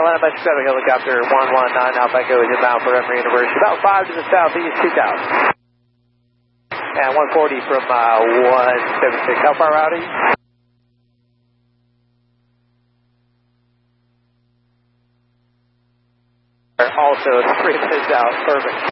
Atlanta Metro Federal Helicopter 119 Alpha Echo is inbound for Emory University, about 5 to the southeast, 2000. And 140 from 176. How far out are you? Also 3 minutes out. Perfect.